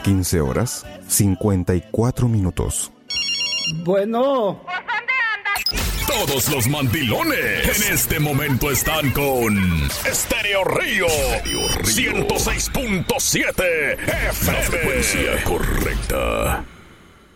15 horas, 54 minutos. Bueno. Todos los mandilones en este momento están con Estéreo Río 106.7 FM. La frecuencia correcta.